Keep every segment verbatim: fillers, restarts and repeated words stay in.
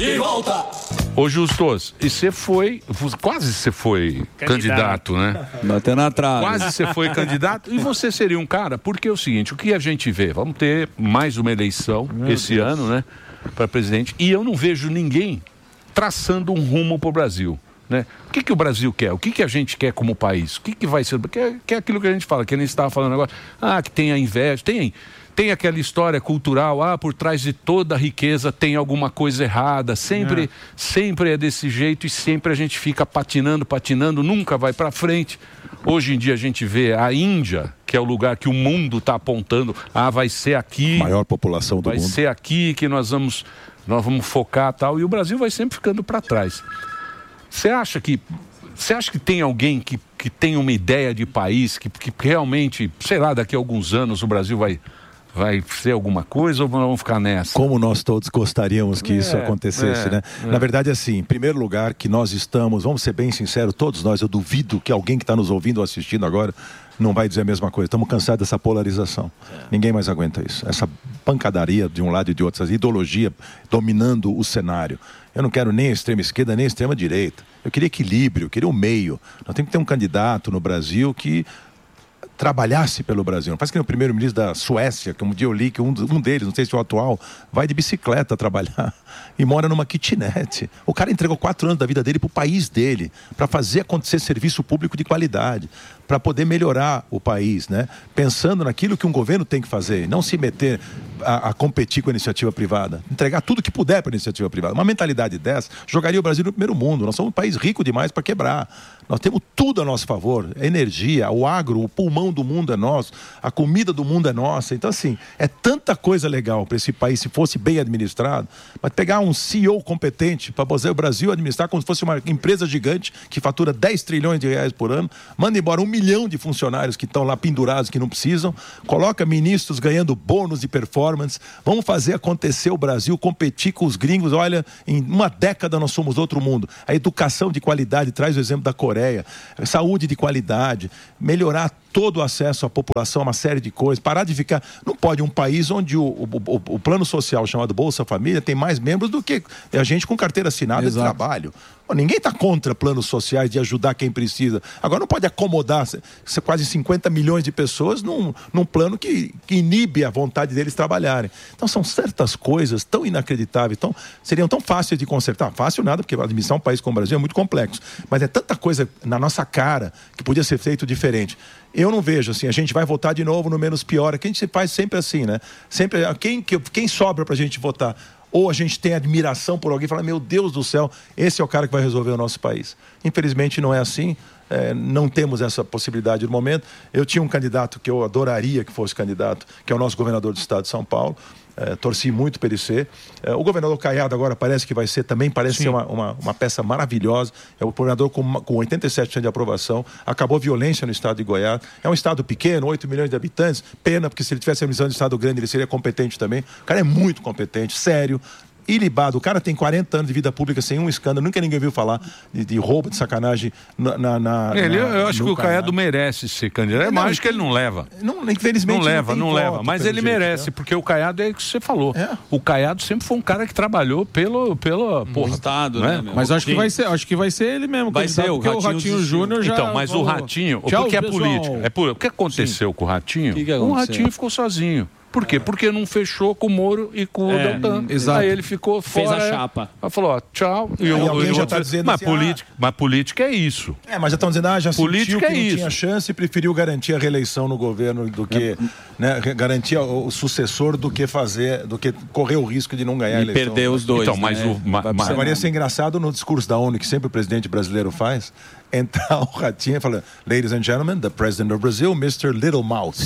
De volta! Ô Justus, e você foi, quase você foi candidato, candidato né? Bateu na trave. Quase você foi candidato e você seria um cara, porque é o seguinte, o que a gente vê, vamos ter mais uma eleição Meu esse Deus. ano, né, para presidente, e eu não vejo ninguém traçando um rumo para o Brasil. Né? O que, que o Brasil quer? O que, que a gente quer como país? O que, que vai ser? Que é, que é aquilo que a gente fala, que a gente estava falando agora. Ah, que tem a inveja, tem, tem aquela história cultural, ah, por trás de toda a riqueza tem alguma coisa errada. Sempre é, sempre é desse jeito e sempre a gente fica patinando, patinando, nunca vai para frente. Hoje em dia a gente vê a Índia, que é o lugar que o mundo está apontando, ah, vai ser aqui. Maior população do vai mundo. Vai ser aqui que nós vamos, nós vamos focar tal, e o Brasil vai sempre ficando para trás. Você acha que você acha que tem alguém que, que tem uma ideia de país que, que realmente, sei lá, daqui a alguns anos o Brasil vai, vai ser alguma coisa ou vamos ficar nessa? Como nós todos gostaríamos que é, isso acontecesse, é, né? É. Na verdade, assim, em primeiro lugar, que nós estamos, vamos ser bem sinceros, todos nós, eu duvido que alguém que está nos ouvindo ou assistindo agora não vai dizer a mesma coisa. Estamos cansados dessa polarização. É. Ninguém mais aguenta isso. Essa pancadaria de um lado e de outro, essa ideologia dominando o cenário. Eu não quero nem a extrema esquerda, nem a extrema direita. Eu queria equilíbrio, eu queria o meio. Nós temos que ter um candidato no Brasil que trabalhasse pelo Brasil. Não faz que nem o primeiro-ministro da Suécia, que um dia eu li que um, um deles, não sei se é o atual, vai de bicicleta trabalhar e mora numa kitnet. O cara entregou quatro anos da vida dele para o país dele, para fazer acontecer serviço público de qualidade, para poder melhorar o país, né? Pensando naquilo que um governo tem que fazer, não se meter a, a competir com a iniciativa privada, entregar tudo que puder para a iniciativa privada. Uma mentalidade dessa jogaria o Brasil no primeiro mundo. Nós somos um país rico demais para quebrar. Nós temos tudo a nosso favor, a energia, o agro, o pulmão do mundo é nosso, a comida do mundo é nossa. Então, assim, é tanta coisa legal para esse país se fosse bem administrado, mas pegar um C E O competente para fazer o Brasil administrar como se fosse uma empresa gigante que fatura dez trilhões de reais por ano, manda embora um milhão de funcionários que estão lá pendurados, que não precisam, coloca ministros ganhando bônus de performance, vamos fazer acontecer o Brasil competir com os gringos. Olha, em uma década nós somos outro mundo. A educação de qualidade, traz o exemplo da Coreia, saúde de qualidade, melhorar todo o acesso à população, uma série de coisas, parar de ficar... Não pode um país onde o, o, o, o plano social chamado Bolsa Família tem mais membros do que a gente com carteira assinada Exato. de trabalho. Bom, ninguém está contra planos sociais de ajudar quem precisa. Agora não pode acomodar quase cinquenta milhões de pessoas num, num plano que, que inibe a vontade deles trabalharem. Então são certas coisas tão inacreditáveis, tão, seriam tão fáceis de consertar. Fácil nada, porque administrar um país como o Brasil é muito complexo. Mas é tanta coisa na nossa cara que podia ser feito diferente. Eu não vejo assim, a gente vai votar de novo no menos pior, que a gente faz sempre assim, né? Sempre, quem, quem sobra pra gente votar? Ou a gente tem admiração por alguém e fala, meu Deus do céu, esse é o cara que vai resolver o nosso país. Infelizmente não é assim, é, não temos essa possibilidade no momento. Eu tinha um candidato que eu adoraria que fosse candidato, que é o nosso governador do estado de São Paulo. É, torci muito para ele ser. É, o governador Caiado agora parece que vai ser também, parece Sim. ser uma, uma, uma peça maravilhosa. É o governador com, com oitenta e sete por cento de aprovação. Acabou a violência no estado de Goiás. É um estado pequeno, oito milhões de habitantes. Pena, porque se ele tivesse a missão de estado grande, ele seria competente também. O cara é muito competente, sério. Ilibado, o cara tem quarenta anos de vida pública sem um escândalo, nunca ninguém viu falar de, de roubo, de sacanagem na, na, na ele, na, eu acho que o Caiado merece ser candidato, mas acho que ele não leva não, infelizmente não leva, não, não leva, mas ele jeito, merece, né? Porque o Caiado é o que você falou, é. O Caiado sempre foi um cara que trabalhou pelo, pelo porra, Estado, né? né mas acho que vai ser, acho que vai ser ele mesmo, vai ser o Ratinho, o Ratinho Júnior já então, mas falou. o Ratinho, Tchau, porque é pessoal. político, é por, o que aconteceu Sim. com o Ratinho? Que que o Ratinho ficou sozinho. Por quê? Porque não fechou com o Moro e com o É, Deltan. exato. Aí ele ficou fora. Fez a chapa. Aí falou, ó, tchau. E, e eu, alguém eu, já eu, está dizendo mas, assim, política, ah, mas política é isso. É, mas já estão dizendo, ah, já política sentiu que é não isso. tinha chance e preferiu garantir a reeleição no governo do que, é. né, garantir o sucessor do que fazer, do que correr o risco de não ganhar e a eleição. perder os dois, então, mas né? o, ma, ma, Deveria ser engraçado no discurso da ONU, que sempre o presidente brasileiro faz, entrar o Ratinho e falar, ladies and gentlemen, the president of Brazil, mister Little Mouse.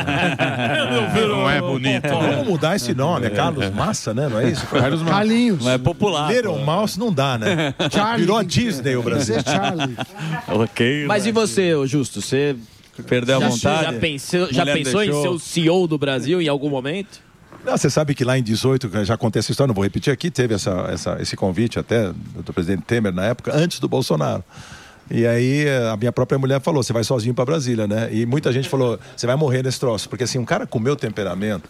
Não é bonito. Então, né? vamos mudar esse nome, é Carlos Massa, né? Não é isso? Carlos Massa. Carlinhos. Não é popular. Little Mouse não dá, né? Charlie. Virou a Disney o Brasil. Charlie. Ok. Mas e você, ô Justo? Você perdeu a já, vontade? já pensou, já Mulher pensou em deixou? ser o C E O do Brasil em algum momento? Não, você sabe que lá em dezoito, já acontece essa história, não vou repetir aqui, teve essa, essa, esse convite até do presidente Temer na época, antes do Bolsonaro. E aí a minha própria mulher falou, você vai sozinho para Brasília, né? E muita gente falou, você vai morrer nesse troço. Porque assim, um cara com o meu temperamento,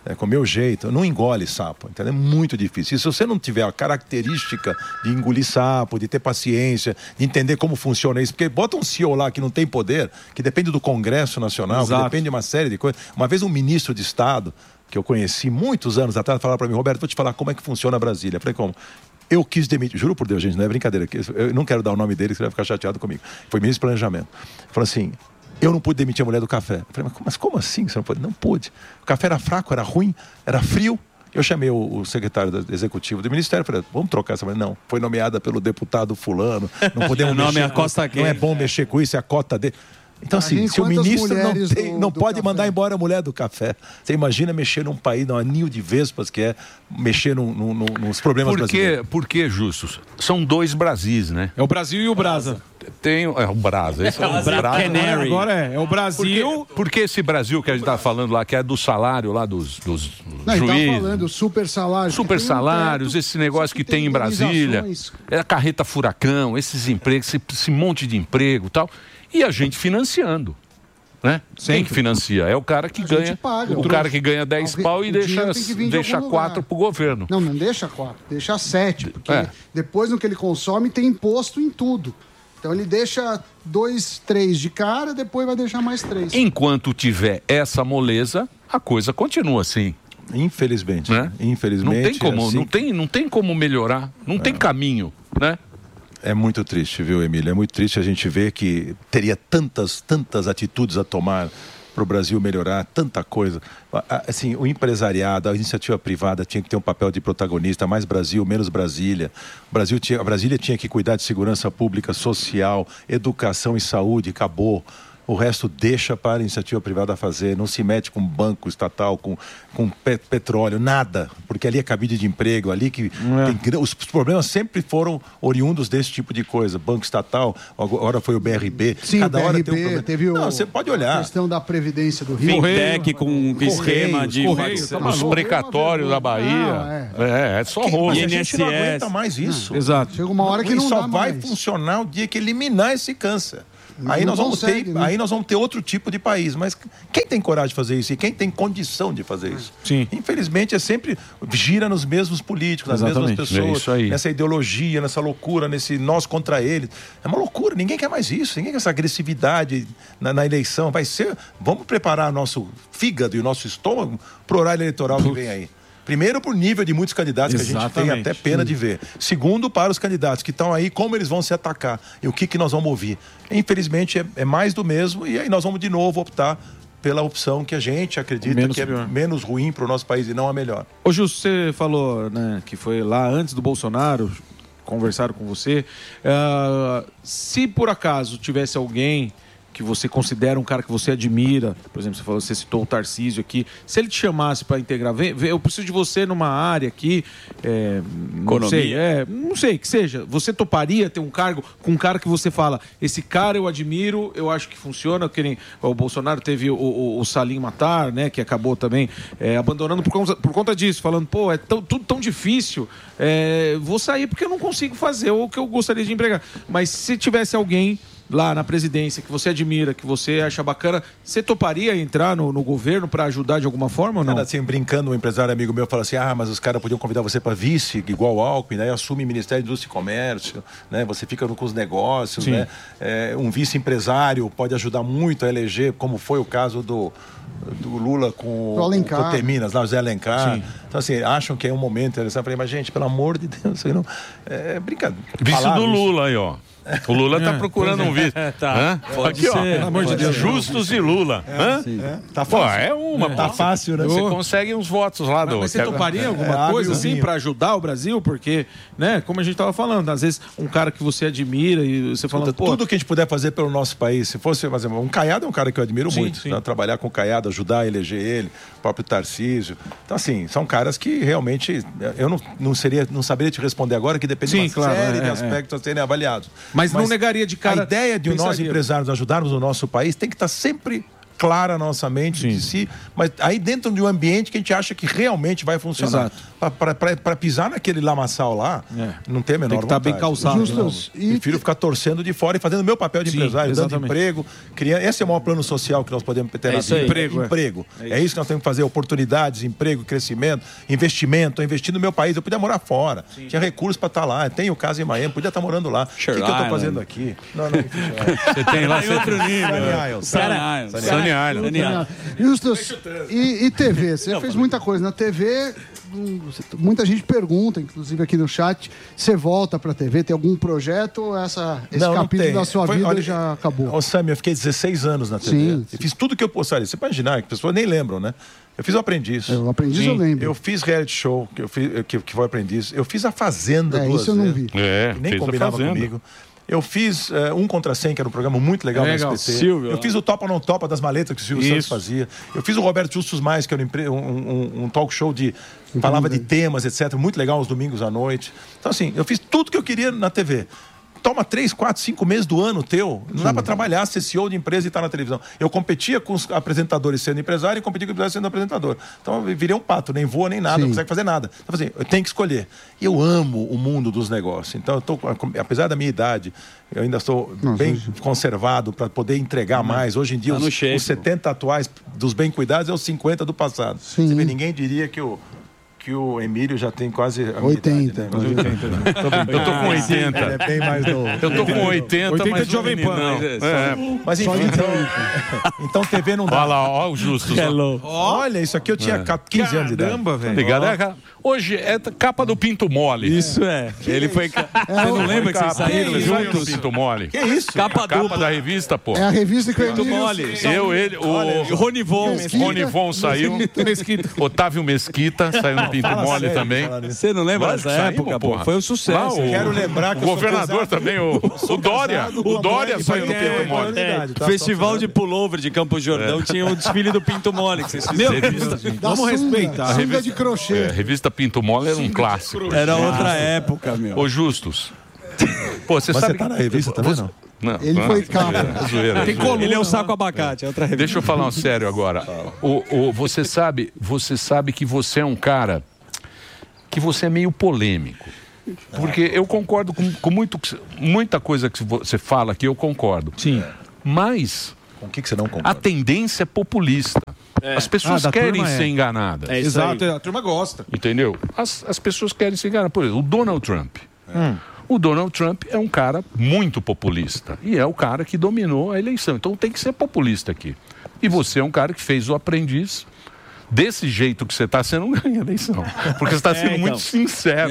é, com o meu jeito, não engole sapo, entendeu? É muito difícil. E se você não tiver a característica de engolir sapo, de ter paciência, de entender como funciona isso, porque bota um C E O lá que não tem poder, que depende do Congresso Nacional, Exato. que depende de uma série de coisas. Uma vez um ministro de Estado, que eu conheci muitos anos atrás, falava para mim, Roberto, vou te falar como é que funciona a Brasília. Eu falei, como? Eu quis demitir, juro por Deus, gente, não é brincadeira, eu não quero dar o nome dele, que você vai ficar chateado comigo. Foi ministro de Planejamento. Falou assim, eu não pude demitir a mulher do café. Eu falei, mas como assim você não pode? Não pude. O café era fraco, era ruim, era frio. Eu chamei o, o secretário do, executivo do Ministério e falei, vamos trocar essa mulher. Não, foi nomeada pelo deputado fulano, não podemos o nome mexer é a Costa com, não é bom mexer com isso, é a cota dele. Então, assim, Imagine se o quantas ministro não, mulheres tem, do- não do pode café. mandar embora a mulher do café, você imagina mexer num país, num anil de vespas, que é mexer num, num, num, nos problemas Por brasileiros. que, por que, Justus? São dois Brasis, né? É o Brasil e o Brasa. Tem é, o Brasa. Esse é o Bra- Brasa. Canary. Agora é, é o Brasil. Porque esse Brasil que a gente tá falando lá, que é do salário lá dos, dos Não, ele tá juízes. falando super salário. Super que tem um salários, teto, esse negócio só que tem em Brasília, indenizações. é a carreta furacão, esses empregos, esse, esse monte de emprego e tal, e a gente financiando. Né? Quem que financia? É o cara que A gente ganha. paga. O cara que ganha dez Alguém- pau e o deixa, dinheiro tem que vir de deixa algum quatro lugar. pro governo. Não, não deixa quatro, deixa sete, porque É. depois no que ele consome tem imposto em tudo. Então ele deixa dois, três de cara, depois vai deixar mais três. Enquanto tiver essa moleza, a coisa continua assim. Infelizmente. Né? Infelizmente. Não tem como, assim, não tem, não tem como melhorar, não tem caminho, né? É muito triste, viu, Emílio? É muito triste a gente ver que teria tantas, tantas atitudes a tomar para o Brasil melhorar, tanta coisa. Assim, o empresariado, a iniciativa privada tinha que ter um papel de protagonista, mais Brasil, menos Brasília. O Brasil tinha, a Brasília tinha que cuidar de segurança pública, social, educação e saúde, acabou. O resto deixa para a iniciativa privada fazer, não se mete com banco estatal, com, com pe- petróleo, nada, porque ali é cabide de emprego, ali que tem gra- os problemas sempre foram oriundos desse tipo de coisa, banco estatal, agora foi o B R B, Sim, cada o hora B R B tem um problema. teve o, Não, você pode a olhar. questão da Previdência do Rio. Fintech com esquema de... Correios, tá Os maluco. precatórios da Bahia. Não, é. é, só rolo. Mas a gente não I N S S. aguenta mais isso. Exato. Chega uma hora que E não só dá vai mais. funcionar o dia que eliminar esse câncer. Não Aí nós, vamos consegue, ter, né? aí nós vamos ter outro tipo de país. Mas quem tem coragem de fazer isso? E quem tem condição de fazer isso? Sim. Infelizmente, é sempre gira nos mesmos políticos, nas Exatamente. mesmas pessoas. É isso aí. Nessa ideologia, nessa loucura, nesse nós contra eles. É uma loucura. Ninguém quer mais isso. Ninguém quer essa agressividade na, na eleição. Vai ser... Vamos preparar nosso fígado e o nosso estômago para o horário eleitoral que vem aí. Primeiro, por nível de muitos candidatos, que a gente tem Exatamente. até pena de ver. Segundo, para os candidatos que estão aí, como eles vão se atacar e o que, que nós vamos ouvir. Infelizmente, é, é mais do mesmo e aí nós vamos de novo optar pela opção que a gente acredita Menos que é pior. menos ruim para o nosso país e não a melhor. Ô, Justo, você falou, né, que foi lá antes do Bolsonaro, conversaram com você. Ah, se por acaso tivesse alguém que você considera um cara que você admira, por exemplo, você falou, você citou o Tarcísio aqui, se ele te chamasse para integrar, vem, vem, eu preciso de você numa área aqui, é, não Economia. sei, é, não sei, que seja, você toparia ter um cargo com um cara que você fala, esse cara eu admiro, eu acho que funciona, que nem o Bolsonaro teve o, o, o Salim Matar, né, que acabou também é, abandonando por conta, por conta disso, falando, pô, é tão, tudo tão difícil, é, vou sair porque eu não consigo fazer o que eu gostaria de empregar. Mas se tivesse alguém lá na presidência que você admira, que você acha bacana, você toparia entrar no, no governo para ajudar de alguma forma ou não? Cara, assim, brincando, um empresário amigo meu fala assim, ah, mas os caras podiam convidar você para vice, igual o Alckmin, aí assume Ministério de Indústria e Comércio, né? Você fica com os negócios, Sim. né? É, um vice-empresário pode ajudar muito a eleger, como foi o caso do, do Lula com Do Alencar. o Coteminas, lá o Zé Alencar. Sim. Então, assim, acham que é um momento interessante. Eu falei, mas gente, pelo amor de Deus, isso aí não... É brincadeira. Vice Falar do isso. Lula aí, ó. O Lula tá É, procurando um vice. Tá. Hã? Pode Aqui, ó. ser, Pelo amor de pode Deus. ser. Justus e Lula. Hã? Tá Pô, fácil. é uma. Tá pô. fácil, né? Você Ô. consegue uns votos lá do. Mas você toparia alguma É, água coisa e o assim vinho. para ajudar o Brasil? Porque, né, como a gente tava falando, às vezes um cara que você admira e você falando, pô, Tudo que a gente puder fazer pelo nosso país, se fosse, por exemplo, um Caiado é um cara que eu admiro Sim, muito, sim. né? Trabalhar com o Caiado, ajudar a eleger ele, o próprio Tarcísio. Então, assim, são caras que realmente eu não, não seria, não saberia te responder agora, que depende Sim, de uma claro, série é, de é. aspectos a serem avaliados. Mas não negaria de cara- A ideia de nós pensaria. empresários ajudarmos o nosso país tem que estar sempre clara na nossa mente de si, mas aí dentro de um ambiente que a gente acha que realmente vai funcionar. Para pisar naquele lamaçal lá, é. não tem a menor tem que estar tá bem calçado. Justus, e... Prefiro ficar torcendo de fora e fazendo o meu papel de Sim, empresário, exatamente. dando emprego. Criando... Esse é o maior plano social que nós podemos ter é na vida. Emprego. É. emprego. É. é isso que nós temos que fazer, oportunidades, emprego, crescimento, investimento. Eu investi no meu país, eu podia morar fora. Sim. Tinha recursos para estar lá. Tenho casa em Miami, podia estar morando lá. Sure o que, que eu estou fazendo aqui? Não, não, você tem lá outro nível. Sunny Island. Justus, e, e T V? Você já fez muita coisa na T V. Muita gente pergunta, inclusive aqui no chat, você volta pra T V, tem algum projeto ou essa, esse não, capítulo não da sua Foi, vida olha, já acabou? Ô, Sam, eu fiquei dezesseis anos na T V. Sim, eu fiz tudo que eu postaria. Você imaginar, que as pessoas nem lembram, né? Eu fiz o Aprendiz. O Aprendiz sim. eu lembro. Eu fiz reality show, que, eu fiz, que, que foi o Aprendiz. Eu fiz a Fazenda é, duas isso eu não vi. É, que nem combinava comigo. Eu fiz uh, um contra cem, que era um programa muito legal, legal. no S B T. Silvio, eu fiz o Topa ou Não Topa das maletas que o Silvio Isso. Santos fazia. Eu fiz o Roberto Justus Mais, que era um, um, um talk show de... Entendi. Falava de temas, etcétera. Muito legal, aos domingos à noite. Então, assim, eu fiz tudo que eu queria na T V. Toma três, quatro, cinco meses do ano teu. Não Sim. dá para trabalhar, ser C E O de empresa e estar na televisão. Eu competia com os apresentadores sendo empresário e competia com os empresários sendo apresentador. Então eu virei um pato, nem voa, nem nada, Sim. não consegue fazer nada. Então assim, eu tenho que escolher. E eu amo o mundo dos negócios. Então eu tô, apesar da minha idade, eu ainda estou Nossa, bem gente. conservado para poder entregar hum. mais. Hoje em dia, tá os, os setenta atuais dos bem cuidados é os cinquenta do passado. Sim. Você vê, ninguém diria que o que o Emílio já tem quase a oitenta. Idade, né? oitenta né? Eu tô com oitenta. Ele é bem mais novo. Eu tô com oitenta, oitenta mas de Jovem Pan. É. Mas enfim, então, então T V não dá. Olha lá, ó o Justo. Olha, isso aqui eu tinha é. quinze anos de idade. Caramba, velho. Ligado? É, hoje é capa do Pinto Mole. Isso é. Que Ele é foi... isso? Você não lembra que vocês saíram juntos? Pinto Mole. Que isso? Capa a capa da revista, pô. É a revista que eu Pinto Mole. Eu, ele, o Ronivon. Ronivon saiu. Otávio Mesquita saiu no Pinto Mole também. Você não lembra dessa época, pô? Foi um sucesso. Eu quero lembrar que o governador também, o, o Dória. O Dória saiu no Pinto Mole. Festival de pullover de Campos Jordão tinha o desfile do Pinto Mole que vocês fizeram. Vamos respeitar. A revista de crochê. A revista Pinto Mole era um clássico. Era outra época, meu. Ô, Justus. Pô, você Mas sabe você tá na revista também, não? Não, ele não, foi capa. É zoeira, Tem coluna, ele é o Saco Abacate, é outra revista. Deixa eu falar um sério agora. O, o, você sabe, você sabe que você é um cara que você é meio polêmico. Porque eu concordo com, com muito, muita coisa que você fala aqui, eu concordo. Sim. Mas com o que, que você não concorda? A tendência é populista. É. As pessoas ah, querem ser é. enganadas. É Exato, aí. A turma gosta. Entendeu? As, as pessoas querem ser enganadas. Por exemplo, o Donald Trump. É. Hum. O Donald Trump é um cara muito populista. E é o cara que dominou a eleição. Então tem que ser populista aqui. E você é um cara que fez o Aprendiz. Desse jeito que você está, você não ganha a eleição. Porque você está sendo é, então. muito sincero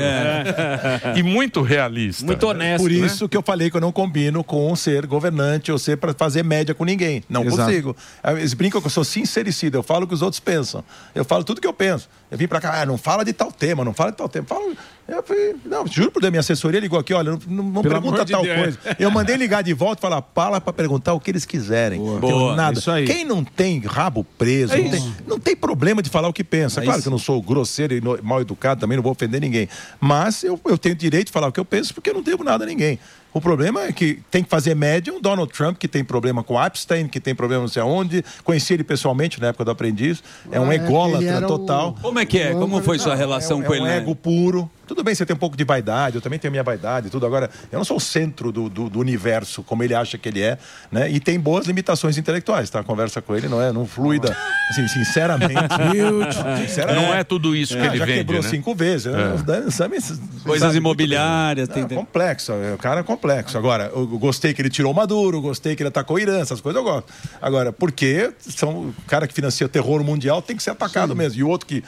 é. e muito realista. Muito honesto. Por né? isso que eu falei que eu não combino com ser governante ou ser para fazer média com ninguém. Não Exato. consigo. Eles brincam que eu sou sincericida. Eu falo o que os outros pensam. Eu falo tudo que eu penso. Eu vim para cá, ah, não fala de tal tema, não fala de tal tema. Falo, eu falei, não, juro por Deus, minha assessoria ligou aqui, olha, não, não pergunta tal de coisa. Eu mandei ligar de volta e falar, fala para perguntar o que eles quiserem. Boa. Boa. Nada. Isso aí. Quem não tem rabo preso, é não, tem, não tem problema de falar o que pensa. É claro isso. que eu não sou grosseiro e mal educado, também não vou ofender ninguém. Mas eu, eu tenho direito de falar o que eu penso porque eu não devo nada a ninguém. O problema é que tem que fazer média um Donald Trump que tem problema com Epstein, que tem problema não sei aonde. Conheci ele pessoalmente na época do Aprendiz. É um é, ególatra total. O... Como é que é? Como foi sua relação é, com é ele? É um ego puro. Tudo bem, você tem um pouco de vaidade, eu também tenho a minha vaidade e tudo. Agora, eu não sou o centro do, do, do universo, como ele acha que ele é, né? E tem boas limitações intelectuais, tá? A conversa com ele não é, não flui da... Assim, sinceramente... sinceramente não é tudo isso que é, ele já vende, quebrou né? cinco vezes. É. Sabe, Coisas sabe imobiliárias. Tem... tem... É complexo, o cara é complexo. Agora, eu gostei que ele tirou o Maduro, gostei que ele atacou o Irã, essas coisas eu gosto. Agora, porque são, o cara que financia o terror mundial tem que ser atacado Sim. mesmo. E o outro que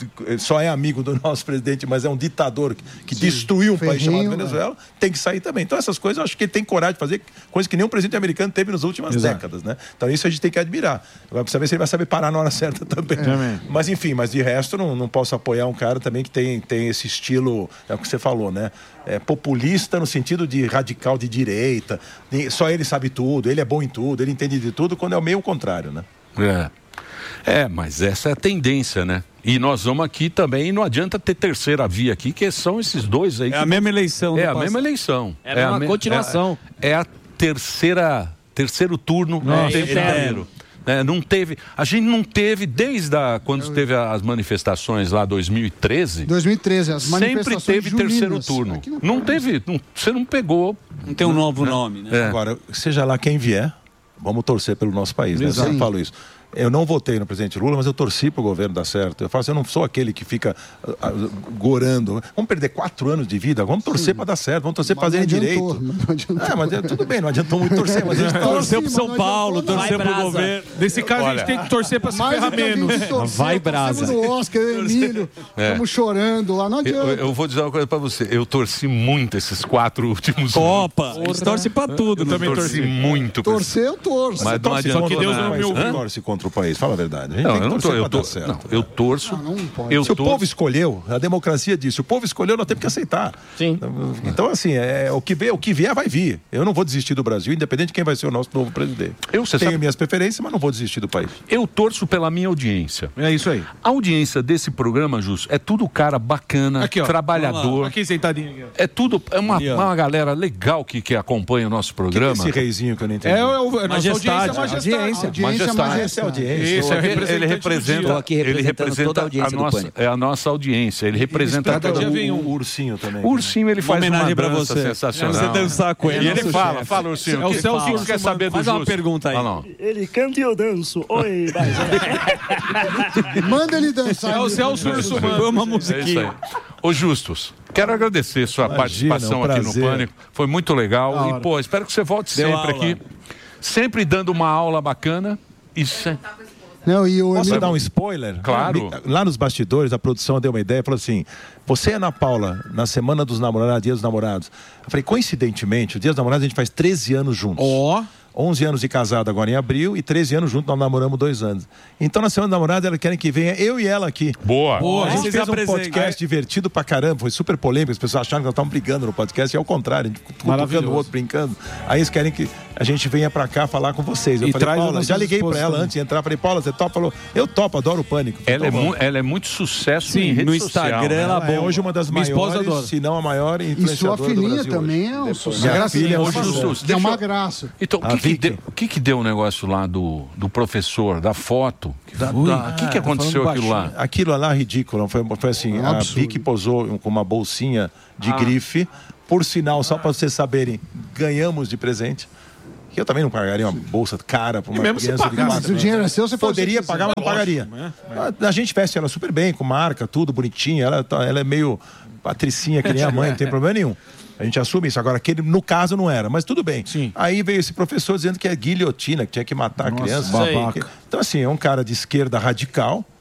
só é amigo do nosso presidente, mas é um ditador que, que destruiu um país chamado Venezuela, é. tem que sair também. Então essas coisas eu acho que ele tem coragem de fazer, coisas que nenhum presidente americano teve nas últimas Exato. décadas, né? Então isso a gente tem que admirar. Vai saber se ele vai saber parar na hora certa também. É. Mas enfim, mas de resto não, não posso apoiar um cara também que tem, tem esse estilo, é o que você falou, né? É, populista no sentido de radical de direita, só ele sabe tudo, ele é bom em tudo, ele entende de tudo, quando é o meio contrário, né? É. É, mas essa é a tendência, né? E nós vamos aqui também, não adianta ter terceira via aqui, que são esses dois aí. É a mesma eleição. É a mesma eleição. É, é uma me... continuação. É a, é a terceira, terceiro turno no tempo inteiro. né? Não teve, a gente não teve, desde a, quando teve as manifestações lá, dois mil e treze... dois mil e treze, as manifestações sempre teve julinas. terceiro turno. Não, não teve, não, você não pegou. Não tem um novo nome, né? É. Agora, seja lá quem vier, vamos torcer pelo nosso país, né? Eu sempre falo isso. Eu não votei no presidente Lula, mas eu torci para o governo dar certo. Eu falo assim, eu não sou aquele que fica uh, uh, gorando. Vamos perder quatro anos de vida, vamos torcer para dar certo, vamos torcer para fazerem direito. É, mas é, tudo bem, não adiantou muito torcer, mas a gente torceu pro São Paulo, torceu pro governo. Nesse caso, a gente tem que torcer para se ferrar menos. Vai, Brasa. No Oscar, eu e Emílio, estamos chorando lá, não adianta. Eu, eu vou dizer uma coisa para você, eu torci muito esses quatro últimos Copa, anos. eles torcem para tudo. Eu também torci muito. Torcer, eu torço. Mas não adianta. Só que Deus não me ouviu. torce contra o país, fala a verdade. A gente Não, tem que eu não tô, torcer eu, pra tô, dar certo. não, eu torço. Não, não pode. Eu Se torço. o povo escolheu, a democracia disse, se o povo escolheu, nós temos que aceitar. Sim. Então, assim, é, o, que vier, o que vier vai vir. Eu não vou desistir do Brasil, independente de quem vai ser o nosso novo presidente. Eu, você Tenho sabe- minhas preferências, mas não vou desistir do país. Eu torço pela minha audiência. É isso aí. A audiência desse programa, Justo, é tudo cara bacana, Aqui, ó. trabalhador. Aqui sentadinho. Aqui, ó. É tudo, é uma, Ali, ó. uma galera legal que, que acompanha o nosso programa. Esse reizinho que eu não entendi. É, é o, é nossa Majestade. audiência, majestade. Audiência, Majestade. Essa é a audiência. Isso, é o ele, representante ele do representa, dia. Tô aqui ele representando representa toda a audiência a do nossa, Pânico. é a nossa audiência. Ele representa Cada todo dia o vem um. O ursinho também. O ursinho, ele Uma faz uma homenagem pra dança você. sensacional. Você dançar com ele. E ele Nosso fala, chefe. fala, ursinho. É o o que, Celso o que você Russomano. quer saber do Faz uma Justo? pergunta aí. Ah, não. Ele canta e eu danço. Oi, vai. Manda ele dançar. É o Emílio. Celso Russomano. Foi uma É isso musiquinha. aí. Ô Justus, quero agradecer sua Imagina, participação um aqui no prazer. Pânico. Foi muito legal. Da E, hora. pô, espero que você volte Deu sempre aula. aqui. Sempre dando uma aula bacana. E se... Não, e o Posso Emílio... dar um spoiler? Claro. Lá nos bastidores, a produção deu uma ideia, falou assim, você e Ana Paula, na semana dos namorados, dia dos namorados. Eu falei, coincidentemente, o dia dos namorados a gente faz treze anos juntos. Ó. onze anos de casado agora em abril e treze anos juntos, nós namoramos dois anos. Então, na semana dos namorados, elas querem que venha eu e ela aqui. Boa. Boa. A gente Vocês fez um apresentam. podcast divertido pra caramba, foi super polêmico, as pessoas acharam que nós estávamos brigando no podcast, e ao contrário, a gente cutucando Maravilhoso. o outro, brincando. Aí eles querem que a gente venha pra cá falar com vocês. Eu E falei, traz Paula, as já nossas liguei pra esposas ela também. antes de entrar, falei, Paula, você topa? Falou, eu topo, adoro o Pânico. Ela é, Então, mu- vamos. ela é muito sucesso Sim, em rede no social, Instagram né? ela Ela é bomba. hoje uma das Minha esposa maiores, adora. se não a maior E sua influenciadora do filhinha Brasil também hoje. é um Minha sucesso. filha é Ô, uma Justus, sucesso. É deixa uma eu- graça. Então, o A que, que, Vicky. deu, o que que deu o negócio lá do, do professor, da foto? Da- Ui. da- O que, que Ah, tá aconteceu falando aquilo lá? baixinho. Aquilo lá é ridículo, foi, foi assim, É um a absurdo. Vicky posou com uma bolsinha de Ah. grife, por sinal, só para vocês saberem, ganhamos de presente. Eu também não pagaria uma bolsa cara para uma mesmo se criança de pagasse, Mas quatro o dinheiro é seu, você faz o que Poderia quiser. pagar, mas não pagaria. A, a gente veste ela super bem, com marca, tudo bonitinha. Ela, tá- ela é meio patricinha, que nem a mãe, não tem problema nenhum. A gente assume isso. Agora, aquele, no caso, não era, mas tudo bem. Sim. Aí veio esse professor dizendo que é guilhotina, que tinha que matar a criança. babaca. Então, assim, é um cara de esquerda radical,